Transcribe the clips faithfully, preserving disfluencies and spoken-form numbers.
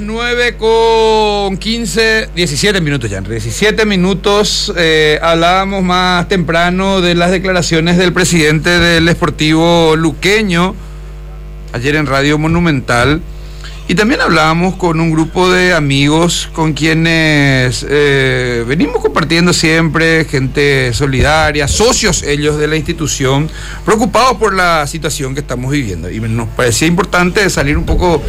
las nueve con quince, diecisiete minutos ya, diecisiete minutos. Eh, hablábamos más temprano de las declaraciones del presidente del Sportivo Luqueño ayer en Radio Monumental. Y también hablábamos con un grupo de amigos con quienes eh, venimos compartiendo siempre, gente solidaria, socios ellos de la institución, preocupados por la situación que estamos viviendo. Y nos parecía importante salir un poco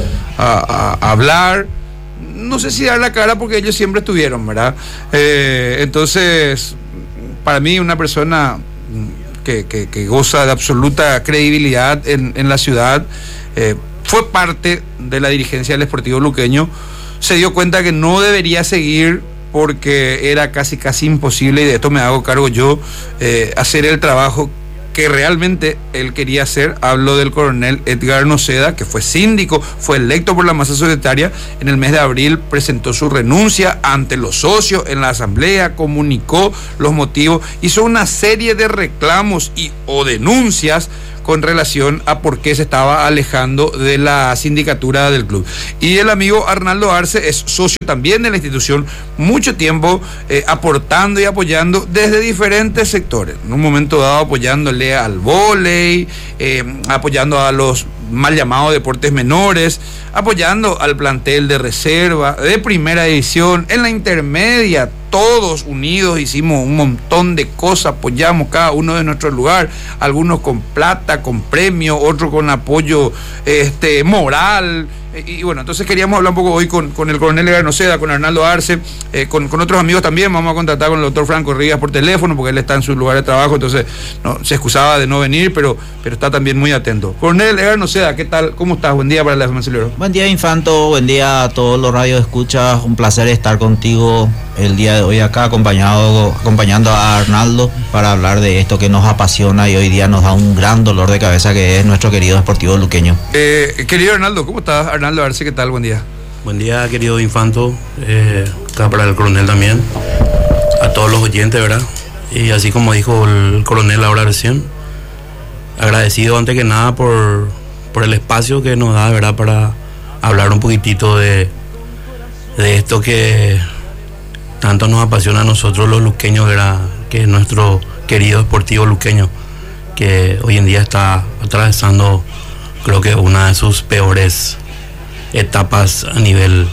a, a, a hablar, no sé si dar la cara porque ellos siempre estuvieron, ¿verdad? Eh, entonces, para mí una persona que, que, que goza de absoluta credibilidad en, en la ciudad, eh, fue parte de la dirigencia del Sportivo Luqueño, se dio cuenta que no debería seguir porque era casi casi imposible, y de esto me hago cargo yo, eh, hacer el trabajo que realmente él quería hacer. Hablo del coronel Edgar Noceda, que fue síndico, fue electo por la masa societaria, en el mes de abril presentó su renuncia ante los socios en la asamblea, comunicó los motivos, hizo una serie de reclamos y o denuncias con relación a por qué se estaba alejando de la sindicatura del club. Y el amigo Arnaldo Arce es socio también de la institución, mucho tiempo eh, aportando y apoyando desde diferentes sectores. En un momento dado apoyándole al vóley, eh, apoyando a los mal llamados deportes menores, apoyando al plantel de reserva, de primera división, en la intermedia. Todos unidos hicimos un montón de cosas, apoyamos cada uno de nuestro lugar, algunos con plata, con premio, otros con apoyo este, moral. Y, y bueno, entonces queríamos hablar un poco hoy con, con el coronel Edgar Noceda, con Arnaldo Arce, eh, con, con otros amigos también. Vamos a contactar con el doctor Franco Rivas por teléfono, porque él está en su lugar de trabajo, entonces no, se excusaba de no venir, pero, pero está también muy atento. Coronel Edgar Noceda, ¿qué tal? ¿Cómo estás? Buen día para la F M Celero. Buen día, Infanto, buen día a todos los radios escuchas, un placer estar contigo el día de hoy acá, acompañado, acompañando a Arnaldo para hablar de esto que nos apasiona y hoy día nos da un gran dolor de cabeza, que es nuestro querido Sportivo Luqueño. Eh, querido Arnaldo, ¿cómo estás? Arnaldo Arce, ¿qué tal? Buen día. Buen día, querido Infanto, eh, acá para el coronel también, a todos los oyentes, ¿verdad? Y así como dijo el coronel ahora recién, agradecido antes que nada por, por el espacio que nos da, ¿verdad? Para hablar un poquitito de, de esto que tanto nos apasiona a nosotros los luqueños, ¿verdad? Que es nuestro querido Sportivo Luqueño, que hoy en día está atravesando, creo que una de sus peores etapas a nivel,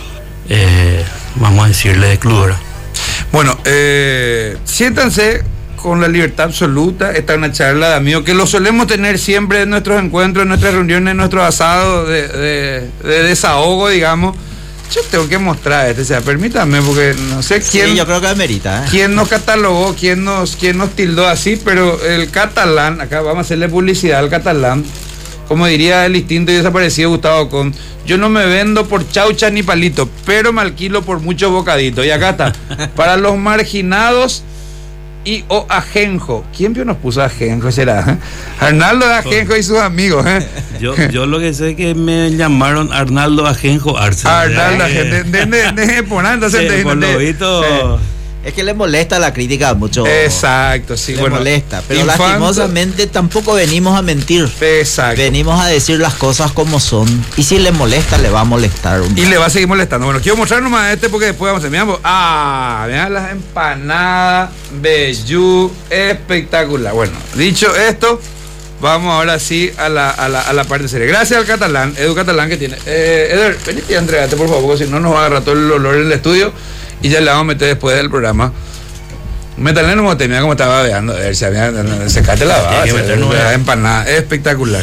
eh, vamos a decirle, de club, ¿verdad? Bueno, eh, siéntanse con la libertad absoluta. Esta es una charla de amigos que lo solemos tener siempre en nuestros encuentros, en nuestras reuniones, en nuestros asados de, de, de desahogo, digamos. Yo tengo que mostrar este, o sea, permítame, porque no sé quién. Sí, yo creo que amerita, ¿eh? Quién nos catalogó, quién nos, quién nos tildó así, pero el catalán, acá vamos a hacerle publicidad al catalán, como diría el distinto y desaparecido Gustavo Con, yo no me vendo por chaucha ni palito, pero me alquilo por muchos bocaditos. Y acá está, para los marginados y o Ajenjo. ¿Quién vio nos puso Ajenjo? Será ¿eh? Arnaldo de Ajenjo y sus amigos. ¿eh? Yo, yo lo que sé es que me llamaron Arnaldo Ajenjo Arce. Arnaldo Ajenjo. De, de, de, de poner, entonces, sí, de, por de, lo visto. Eh. Es que le molesta la crítica mucho. Exacto, sí. Le bueno, molesta, pero Infanto, lastimosamente tampoco venimos a mentir. Exacto. Venimos a decir las cosas como son. Y si le molesta, le va a molestar. Un y le va a seguir molestando. Bueno, quiero mostrar nomás a este porque después vamos a ver. Ah, vean las empanadas. Bellú, espectacular. Bueno, dicho esto, vamos ahora sí a la, a la, a la parte seria. Gracias al catalán, Edu Catalán, que tiene. Eh, Eder, venite y entregate, por favor, porque si no nos va a agarrar todo el olor en el estudio. Y ya le vamos a meter después del programa. Métale en mote, mira cómo estaba veando. A ver, se había, secate la baba. La empanada, espectacular.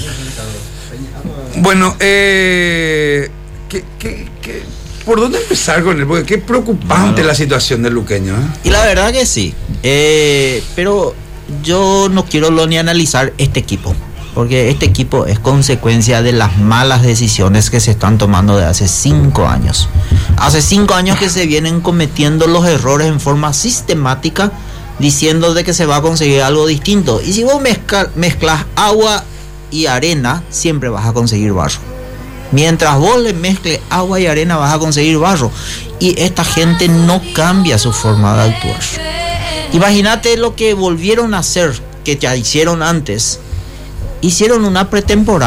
Bueno, eh, ¿qué, qué, qué, ¿por dónde empezar con él? Porque qué preocupante bueno, la situación del luqueño. ¿eh? Y la verdad que sí. Eh, pero yo no quiero lo ni analizar este equipo. Porque este equipo es consecuencia de las malas decisiones que se están tomando de hace cinco años. Hace cinco años que se vienen cometiendo los errores en forma sistemática, diciendo de que se va a conseguir algo distinto. Y si vos mezcla, mezclas agua y arena, siempre vas a conseguir barro. Mientras vos le mezcles agua y arena, vas a conseguir barro. Y esta gente no cambia su forma de actuar. Imagínate lo que volvieron a hacer, que ya hicieron antes. Hicieron una pretemporada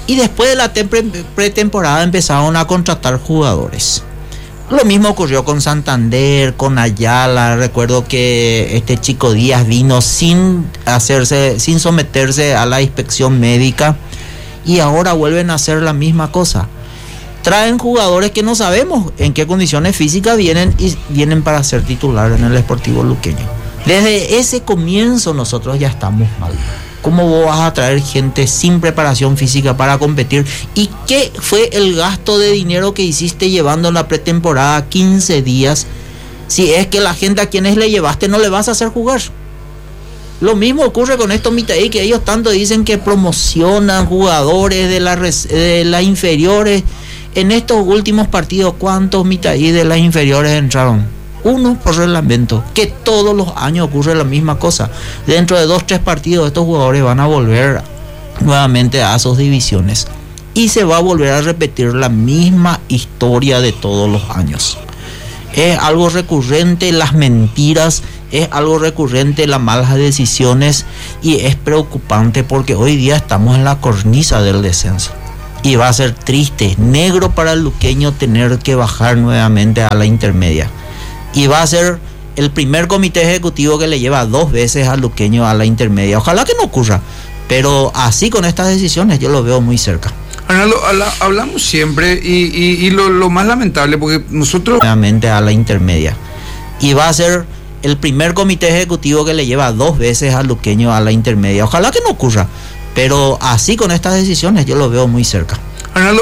Y después de la pretemporada empezaron a contratar jugadores. Lo mismo ocurrió con Santander, con Ayala. Recuerdo que este Chico Díaz vino sin hacerse, sin someterse a la inspección médica, y ahora vuelven a hacer la misma cosa. Traen jugadores que no sabemos en qué condiciones físicas vienen y vienen para ser titular en el Sportivo Luqueño. Desde ese comienzo nosotros ya estamos mal. ¿Cómo vos vas a traer gente sin preparación física para competir? ¿Y qué fue el gasto de dinero que hiciste llevando la pretemporada quince días? Si es que la gente a quienes le llevaste no le vas a hacer jugar. Lo mismo ocurre con estos Mitaí, que ellos tanto dicen que promocionan jugadores de, la, de las inferiores. En estos últimos partidos, ¿cuántos Mitaí de las inferiores entraron? Uno por reglamento, que todos los años ocurre la misma cosa. Dentro de dos, tres partidos estos jugadores van a volver nuevamente a sus divisiones y se va a volver a repetir la misma historia de todos los años. Es algo recurrente las mentiras, es algo recurrente las malas decisiones, y es preocupante porque hoy día estamos en la cornisa del descenso. Y va a ser triste, negro para el luqueño tener que bajar nuevamente a la intermedia. Y va a ser el primer comité ejecutivo que le lleva dos veces al luqueño a la intermedia. Ojalá que no ocurra, pero así con estas decisiones yo lo veo muy cerca. Arnaldo, hablamos siempre y, y, y lo, lo más lamentable, porque nosotros... Nuevamente a la intermedia. Y va a ser el primer comité ejecutivo que le lleva dos veces al luqueño a la intermedia. Ojalá que no ocurra, pero así con estas decisiones yo lo veo muy cerca. Arnaldo,